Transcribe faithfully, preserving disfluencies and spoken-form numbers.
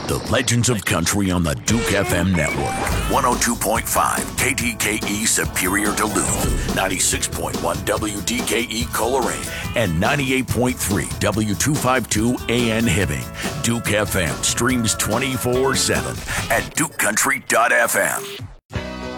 The Legends of Country on the Duke F M network. one oh two point five K D K E Superior Duluth, ninety-six point one W D K E Coleraine, and ninety-eight point three W two fifty-two A N Hibbing. Duke F M streams twenty-four seven at duke country dot f m.